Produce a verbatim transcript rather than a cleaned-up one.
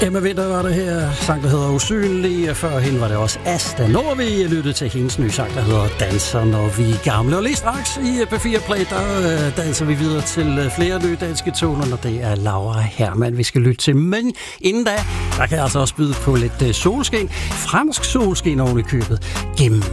Emma Winther var det her, sang der hedder Usynlig. Før hende var det også Asta Nordvig. Jeg lyttede til hendes nye sang, der hedder Danser, når vi er gamle. Og lige straks i P fire Play, der øh, danser vi videre til flere nye danske toner, når det er Laura Hermann, vi skal lytte til. Men inden da, der kan jeg altså også byde på lidt øh, solskin. Fransk solskin oven i købet gennem